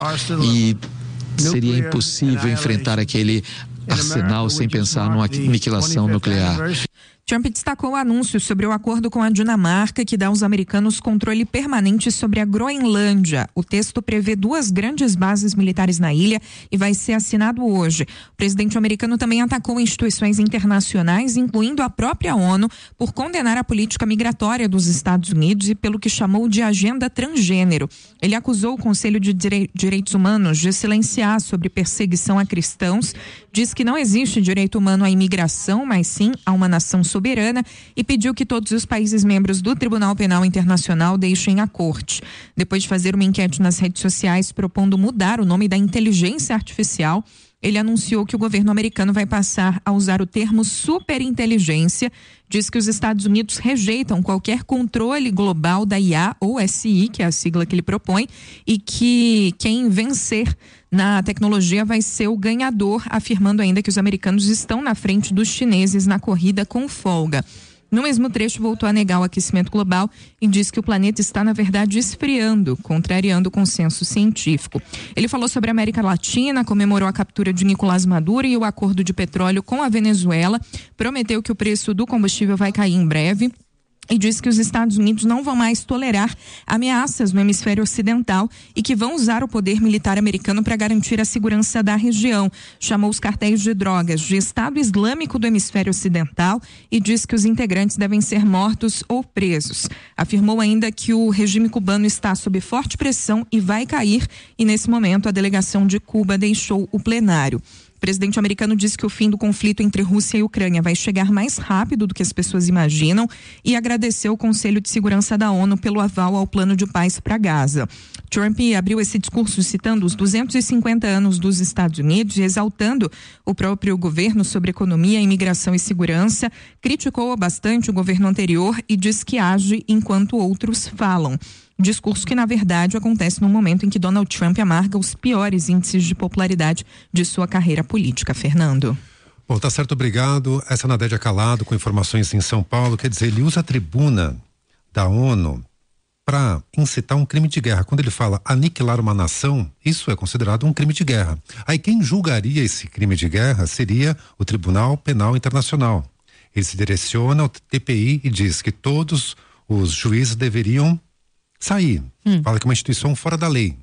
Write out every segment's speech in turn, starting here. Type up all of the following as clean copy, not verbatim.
E seria impossível enfrentar aquele arsenal sem pensar numa aniquilação nuclear. Trump destacou o anúncio sobre o acordo com a Dinamarca, que dá aos americanos controle permanente sobre a Groenlândia. O texto prevê 2 grandes bases militares na ilha e vai ser assinado hoje. O presidente americano também atacou instituições internacionais, incluindo a própria ONU, por condenar a política migratória dos Estados Unidos e pelo que chamou de agenda transgênero. Ele acusou o Conselho de Direitos Humanos de silenciar sobre perseguição a cristãos, diz que não existe direito humano à imigração, mas sim a uma nação soberana, e pediu que todos os países membros do Tribunal Penal Internacional deixem a corte. Depois de fazer uma enquete nas redes sociais propondo mudar o nome da inteligência artificial, ele anunciou que o governo americano vai passar a usar o termo superinteligência. Diz que os Estados Unidos rejeitam qualquer controle global da IA ou SI, que é a sigla que ele propõe, e que quem vencer na tecnologia vai ser o ganhador, afirmando ainda que os americanos estão na frente dos chineses na corrida com folga. No mesmo trecho, voltou a negar o aquecimento global e diz que o planeta está, na verdade, esfriando, contrariando o consenso científico. Ele falou sobre a América Latina, comemorou a captura de Nicolás Maduro e o acordo de petróleo com a Venezuela, prometeu que o preço do combustível vai cair em breve e disse que os Estados Unidos não vão mais tolerar ameaças no hemisfério ocidental e que vão usar o poder militar americano para garantir a segurança da região. Chamou os cartéis de drogas de Estado Islâmico do hemisfério ocidental e disse que os integrantes devem ser mortos ou presos. Afirmou ainda que o regime cubano está sob forte pressão e vai cair, e nesse momento a delegação de Cuba deixou o plenário. O presidente americano disse que o fim do conflito entre Rússia e Ucrânia vai chegar mais rápido do que as pessoas imaginam e agradeceu o Conselho de Segurança da ONU pelo aval ao plano de paz para Gaza. Trump abriu esse discurso citando os 250 anos dos Estados Unidos e exaltando o próprio governo sobre economia, imigração e segurança. Criticou bastante o governo anterior e diz que age enquanto outros falam. Discurso que, na verdade, acontece no momento em que Donald Trump amarga os piores índices de popularidade de sua carreira política. Fernando. Bom, tá certo, obrigado. Essa é a Nadédia Calado com informações em São Paulo. Quer dizer, ele usa a tribuna da ONU para incitar um crime de guerra. Quando ele fala aniquilar uma nação, isso é considerado um crime de guerra. Aí quem julgaria esse crime de guerra seria o Tribunal Penal Internacional. Ele se direciona ao TPI e diz que todos os juízes deveriam sair. Fala que é uma instituição fora da lei.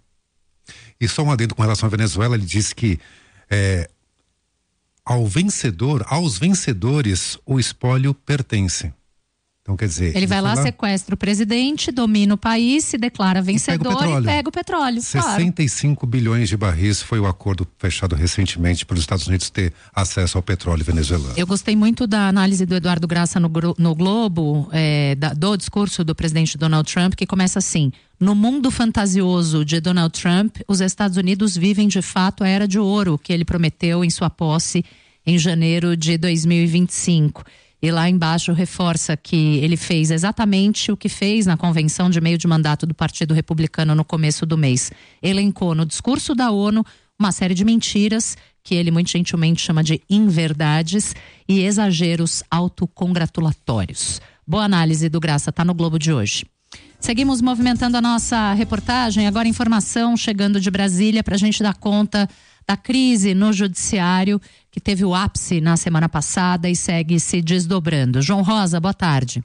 E só um adendo com relação à Venezuela, ele disse que aos vencedores o espólio pertence. Então, quer dizer, ele vai lá, sequestra o presidente, domina o país, se declara vencedor e pega o petróleo. 65 bilhões de barris foi o acordo fechado recentemente para os Estados Unidos ter acesso ao petróleo venezuelano. Eu gostei muito da análise do Eduardo Graça no Globo, do discurso do presidente Donald Trump, que começa assim: no mundo fantasioso de Donald Trump, os Estados Unidos vivem de fato a era de ouro que ele prometeu em sua posse em janeiro de 2025. E lá embaixo reforça que ele fez exatamente o que fez na convenção de meio de mandato do Partido Republicano no começo do mês. Elencou no discurso da ONU uma série de mentiras, que ele muito gentilmente chama de inverdades, e exageros autocongratulatórios. Boa análise do Graça, tá no Globo de hoje. Seguimos movimentando a nossa reportagem, agora informação chegando de Brasília para a gente dar conta da crise no judiciário, que teve o ápice na semana passada e segue se desdobrando. João Rosa, boa tarde.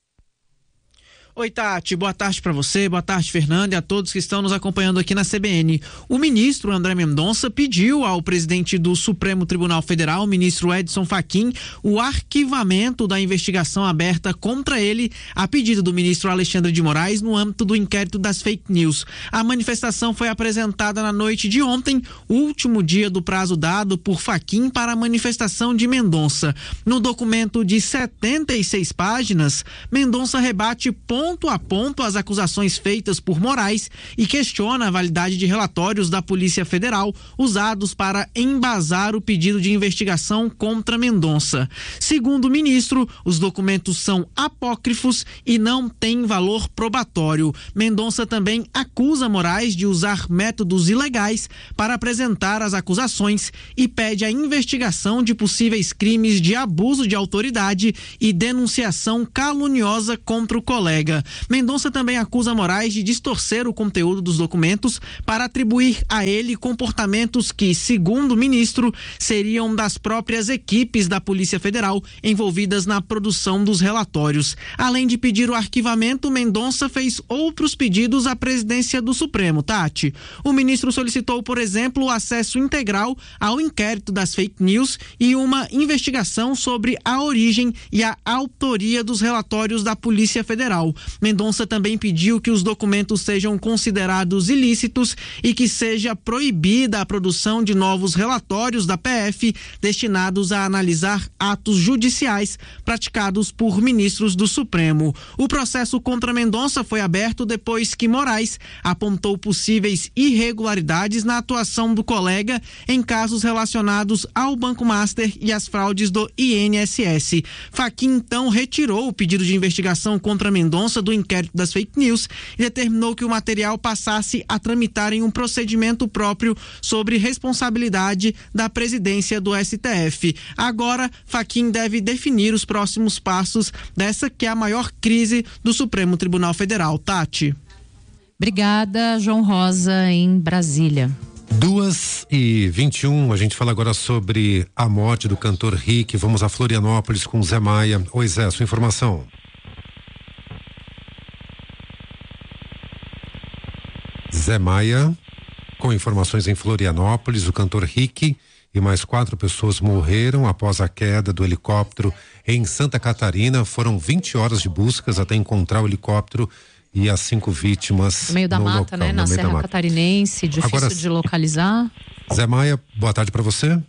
Oi, Tati, boa tarde para você, boa tarde, Fernando, e a todos que estão nos acompanhando aqui na CBN. O ministro André Mendonça pediu ao presidente do Supremo Tribunal Federal, o ministro Edson Fachin, o arquivamento da investigação aberta contra ele, a pedido do ministro Alexandre de Moraes, no âmbito do inquérito das fake news. A manifestação foi apresentada na noite de ontem, o último dia do prazo dado por Fachin para a manifestação de Mendonça. No documento de 76 páginas, Mendonça rebate ponto a ponto as acusações feitas por Moraes e questiona a validade de relatórios da Polícia Federal usados para embasar o pedido de investigação contra Mendonça. Segundo o ministro, os documentos são apócrifos e não têm valor probatório. Mendonça também acusa Moraes de usar métodos ilegais para apresentar as acusações e pede a investigação de possíveis crimes de abuso de autoridade e denunciação caluniosa contra o colega. Pública. Mendonça também acusa Moraes de distorcer o conteúdo dos documentos para atribuir a ele comportamentos que, segundo o ministro, seriam das próprias equipes da Polícia Federal envolvidas na produção dos relatórios. Além de pedir o arquivamento, Mendonça fez outros pedidos à presidência do Supremo, Tati. O ministro solicitou, por exemplo, o acesso integral ao inquérito das fake news e uma investigação sobre a origem e a autoria dos relatórios da Polícia Federal. Mendonça também pediu que os documentos sejam considerados ilícitos e que seja proibida a produção de novos relatórios da PF destinados a analisar atos judiciais praticados por ministros do Supremo. O processo contra Mendonça foi aberto depois que Moraes apontou possíveis irregularidades na atuação do colega em casos relacionados ao Banco Master e às fraudes do INSS. Fachin então retirou o pedido de investigação contra Mendonça do inquérito das fake news e determinou que o material passasse a tramitar em um procedimento próprio sobre responsabilidade da presidência do STF. Agora, Fachin deve definir os próximos passos dessa que é a maior crise do Supremo Tribunal Federal. Tati. Obrigada, João Rosa, em Brasília. 2h21, a gente fala agora sobre a morte do cantor Rick. Vamos a Florianópolis com Zé Maia. Oi, Zé, sua informação. Zé Maia, com informações em Florianópolis, o cantor Rick e mais 4 pessoas morreram após a queda do helicóptero em Santa Catarina. Foram 20 horas de buscas até encontrar o helicóptero e as 5 vítimas no meio da mata, local, né? Na Serra Catarinense, difícil agora, de localizar. Zé Maia, boa tarde para você.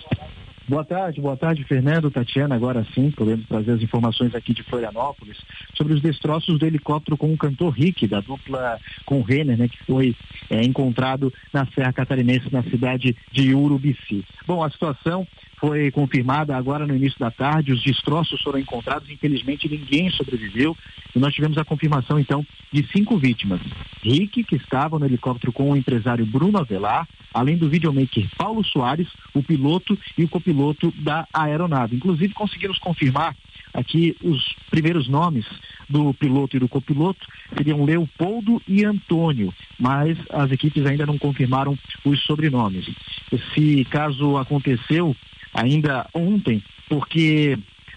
Boa tarde, Fernando, Tatiana. Agora sim, podemos trazer as informações aqui de Florianópolis sobre os destroços do helicóptero com o cantor Rick, da dupla com o Renner, né, que foi encontrado na Serra Catarinense, na cidade de Urubici. Bom, a situação foi confirmada agora no início da tarde, os destroços foram encontrados, infelizmente ninguém sobreviveu e nós tivemos a confirmação então de 5 vítimas. Rick, que estava no helicóptero com o empresário Bruno Avelar, além do videomaker Paulo Soares, o piloto e o copiloto da aeronave. Inclusive conseguimos confirmar aqui os primeiros nomes do piloto e do copiloto, seriam Leopoldo e Antônio, mas as equipes ainda não confirmaram os sobrenomes. Esse caso aconteceu ainda ontem, porque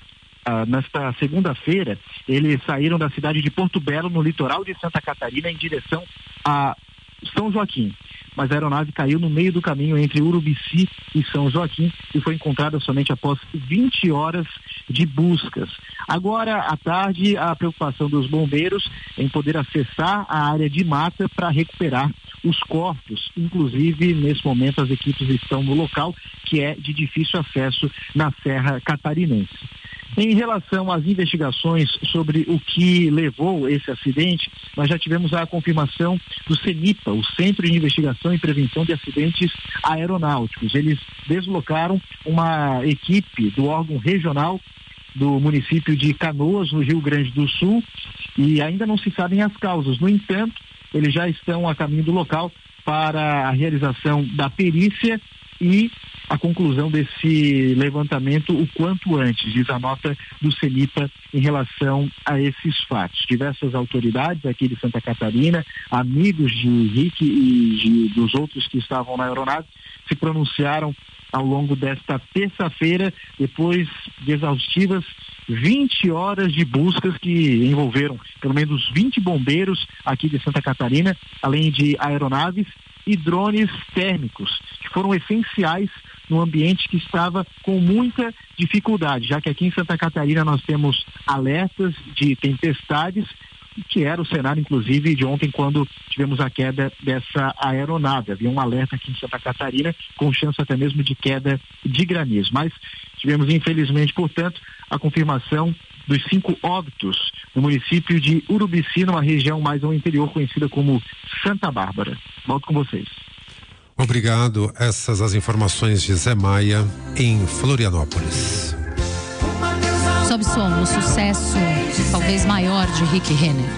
nesta segunda-feira eles saíram da cidade de Porto Belo, no litoral de Santa Catarina, em direção a São Joaquim. Mas a aeronave caiu no meio do caminho entre Urubici e São Joaquim e foi encontrada somente após 20 horas de buscas. Agora, à tarde, a preocupação dos bombeiros em poder acessar a área de mata para recuperar os corpos. Inclusive, nesse momento, as equipes estão no local, que é de difícil acesso na Serra Catarinense. Em relação às investigações sobre o que levou esse acidente, nós já tivemos a confirmação do CENIPA, o Centro de Investigação e Prevenção de Acidentes Aeronáuticos. Eles deslocaram uma equipe do órgão regional do município de Canoas, no Rio Grande do Sul, e ainda não se sabem as causas. No entanto, eles já estão a caminho do local para a realização da perícia e a conclusão desse levantamento o quanto antes, diz a nota do CENIPA em relação a esses fatos. Diversas autoridades aqui de Santa Catarina, amigos de Rick e dos outros que estavam na aeronave, se pronunciaram ao longo desta terça-feira, depois de exaustivas 20 horas de buscas que envolveram pelo menos 20 bombeiros aqui de Santa Catarina, além de aeronaves e drones térmicos, que foram essenciais no ambiente que estava com muita dificuldade, já que aqui em Santa Catarina nós temos alertas de tempestades, que era o cenário, inclusive, de ontem, quando tivemos a queda dessa aeronave. Havia um alerta aqui em Santa Catarina, com chance até mesmo de queda de granizo. Mas tivemos, infelizmente, portanto, a confirmação dos 5 óbitos no município de Urubici, numa região mais ao interior, conhecida como Santa Bárbara. Volto com vocês. Obrigado. Essas as informações de Zé Maia, em Florianópolis. Sob som, o sucesso talvez maior de Rick Renner.